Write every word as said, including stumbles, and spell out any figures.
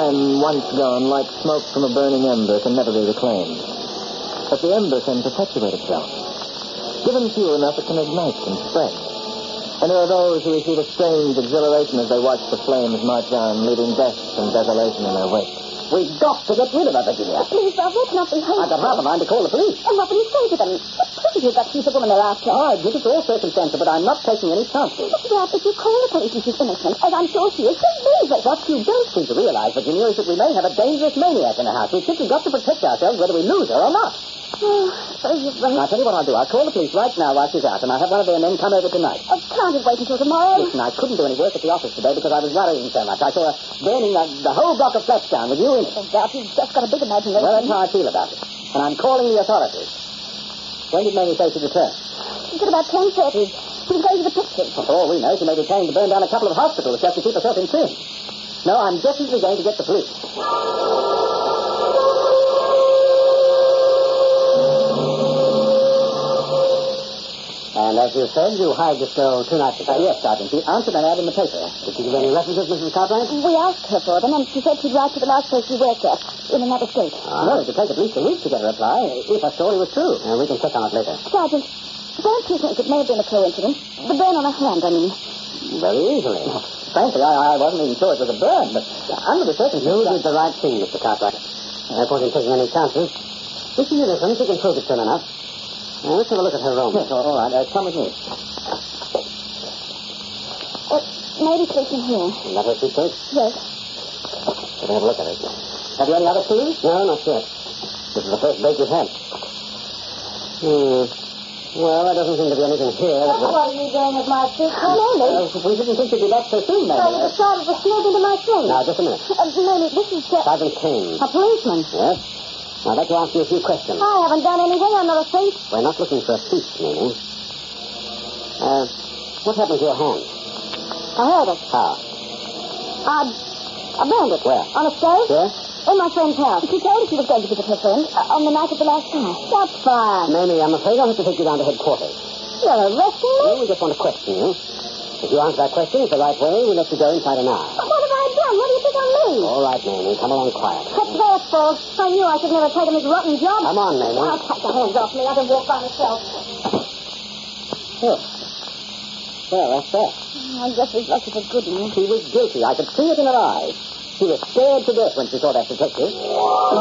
time once gone, like smoke from a burning ember, can never be reclaimed. But the ember can perpetuate itself. Given fuel enough, it can ignite and spread. And there are those who receive a strange exhilaration as they watch the flames march on, leaving death and desolation in their wake. We've got to get rid of her, Virginia. Please, Bob, let's not be hasty. I've got half a mind to call the police. And what will you say to them? What is it that she's the woman they're after? Oh, I admit it's all circumstantial, but I'm not taking any chances. But, Bob, if you call the police and she's innocent, as I'm sure she is, she'll leave it. What you don't seem to realize, Virginia, is that we may have a dangerous maniac in the house. We've simply got to protect ourselves whether we lose her or not. Oh, so you're right. I'll tell you what I'll do. I'll call the police right now while she's out, and I'll have one of their men come over tonight. Oh, can't it wait until tomorrow? Listen, I couldn't do any work at the office today because I was worrying so much. I saw her burning the, the whole block of flats down with you in it. Oh, Bob, you've just got a big imagination. Well, that's how I feel about it. And I'm calling the authorities. When did Mamie say she'd return? She's at about ten thirty. She was going to the pictures. Well, for all we know, she may be planning to burn down a couple of hospitals just to keep herself in trim. No, I'm definitely going to get the police. And as you said, you hired this girl two nights ago. Uh, yes, Sergeant. She answered an ad in the paper. Did she give any references, Missus Cartwright? We asked her for them, and she said she'd write to the last place she worked at, in another state. Ah. No, it would take at least a week to get a reply, if her story was true. Uh, we can check on it later. Sergeant, don't you think it may have been a coincidence? The burn on her hand, I mean. Very easily. Frankly, I, I wasn't even sure it was a burn, but under the circumstances... You did the right thing, Mister Cartwright. No point in taking any chances. If she's innocent, she can prove it soon enough. Now, let's have a look at her room. Yes, all right. Uh, come with me. Uh, maybe sleep in here. Isn't that her suitcase? Yes. Let me have a look at it. Have you any other clues? No, not yet. This is the first break you've had. Hmm. Well, there doesn't seem to be anything here. Well, that what are you doing with my suitcase? Mamie. Uh, we didn't think you'd be back so soon, Mamie. So you decided to sneak into my thing. Now, just a minute. Uh, Mamie, this is just... Sergeant Kane. A policeman. Yes? I'd like to ask you a few questions. I haven't done anything. I'm not a thief. We're not looking for a thief, Mamie. Uh, what happened to your hand? I heard it. How? I... I burned it. Where? On a stove? Yes? In my friend's house. She told us she was going to visit her friend uh, on the night of the last time. That's fine. Mamie, I'm afraid I'll have to take you down to headquarters. You're arresting me? Well, we just want to question you. If you answer that question the right way, we'll let you go inside an hour. But what have I done? What do you think I mean? All right, Mamie. Come along quiet. What's their fault? I knew I should never have taken this rotten job. Come on, Mamie. I'll take your hands off me. I can walk by myself. Oh. Well, that's that. Oh, I guess he's lucky for good news. She was guilty. I could see it in her eyes. She was scared to death when she saw that detective.